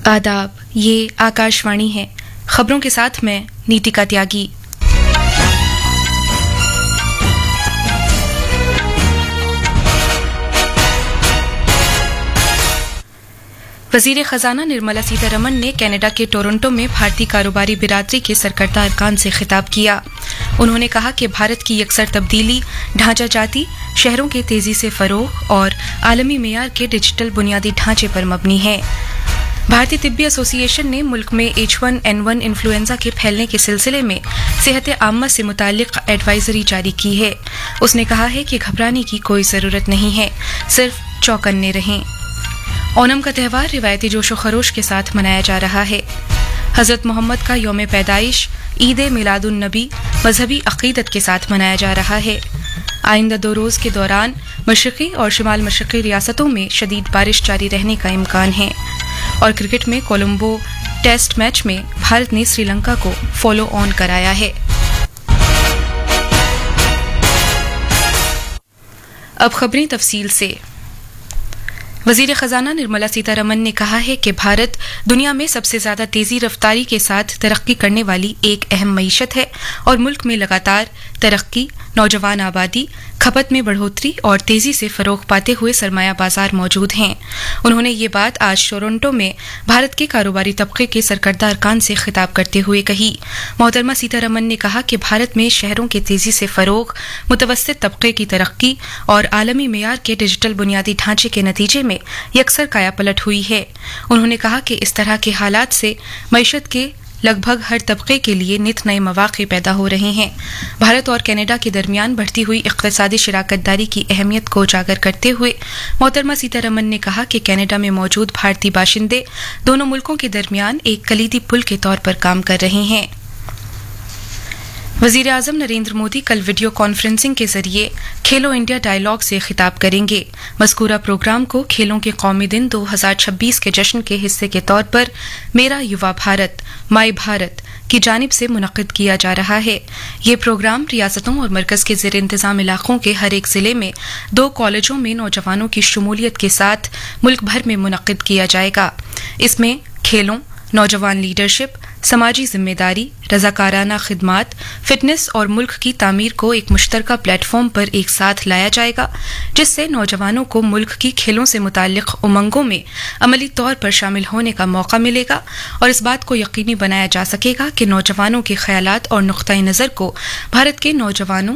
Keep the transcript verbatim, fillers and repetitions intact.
आदाब, ये आकाशवाणी है। खबरों के साथ मैं नीतिका त्यागी। वजीर खजाना निर्मला सीतारमण ने कनाडा के टोरंटो में भारतीय कारोबारी बिरादरी के सरकर्ता अरकान से खिताब किया। उन्होंने कहा कि भारत की यकसर तब्दीली ढांचा जाती, शहरों के तेजी से फरोग और आलमी मेयार के डिजिटल बुनियादी ढांचे पर मबनी है। भारतीय तिब्बी एसोसिएशन ने मुल्क में H one N one influenza के फैलने के सिलसिले में सेहत आम्मा से मुतालिक एडवाइजरी जारी की है। उसने कहा है कि घबराने की कोई ज़रूरत नहीं है, सिर्फ चौकन्ने रहें। ओनम का त्यौहार रिवायती जोशो खरोश के साथ मनाया जा रहा है। हज़रत मोहम्मद का यौम पैदाइश ईद मिलादुन नबी मजहबी अकीदत के साथ मनाया जा रहा है। आइंदा दो रोज़ के दौरान मशरक़ी और शिमाल मशरक़ी रियासतों में शदीद बारिश जारी रहने का इम्कान है। और क्रिकेट में कोलंबो टेस्ट मैच में भारत ने श्रीलंका को फॉलो ऑन कराया है। अब खबरें तफसील से। वजीर खजाना निर्मला सीतारमण ने कहा है कि भारत दुनिया में सबसे ज्यादा तेजी रफ्तारी के साथ तरक्की करने वाली एक अहम मईशत है और मुल्क में लगातार तरक्की, नौजवान आबादी, खपत में बढ़ोतरी और तेजी से फरोग पाते हुए सरमाया बाजार मौजूद हैं। उन्होंने ये बात आज टोरंटो में भारत के कारोबारी तबके के सरकर्ता अरकान से खिताब करते हुए कही। मोहतरमा सीतारमण ने कहा कि भारत में शहरों के तेजी से फरोग, मुतवस्सित तबके की तरक्की और आलमी मेयार के डिजिटल बुनियादी ढांचे के नतीजे में यकसर कायापलट हुई है। उन्होंने कहा कि इस तरह के हालात से मईशत के लगभग हर तबके के लिए नित नए मौके पैदा हो रहे हैं। भारत और कनाडा के दरमियान बढ़ती हुई इक़्तिसादी शराकत दारी की अहमियत को उजागर करते हुए मोहतरमा सीतारमण ने कहा कि कनाडा में मौजूद भारतीय बाशिंदे दोनों मुल्कों के दरमियान एक कलीदी पुल के तौर पर काम कर रहे हैं। वजीर आज़म नरेंद्र मोदी कल वीडियो कॉन्फ्रेंसिंग के जरिए खेलो इंडिया डायलॉग से खिताब करेंगे। मज़कूरा प्रोग्राम को खेलों के कौमी दिन दो हज़ार छब्बीस के जश्न के हिस्से के तौर पर मेरा युवा भारत, माई भारत की जानिब से मुनक़्क़िद किया जा रहा है। ये प्रोग्राम रियासतों और मरकज़ के ज़ेर इंतज़ाम इलाक़ों के हर एक ज़िले में दो कॉलेजों में नौजवानों की शमूलियत के साथ मुल्क भर में मुनक़्क़िद किया जाएगा। इसमें खेलों, नौजवान लीडरशिप, समाजी जिम्मेदारी, रज़ाकाराना खिदमात, फिटनेस और मुल्क की तामीर को एक मुश्तरका प्लेटफॉर्म पर एक साथ लाया जाएगा, जिससे नौजवानों को मुल्क की खेलों से मुताल्लिक़ उमंगों में अमली तौर पर शामिल होने का मौका मिलेगा और इस बात को यकीनी बनाया जा सकेगा कि नौजवानों के ख़यालात और नुक़्ता-ए-नज़र को भारत के नौजवानों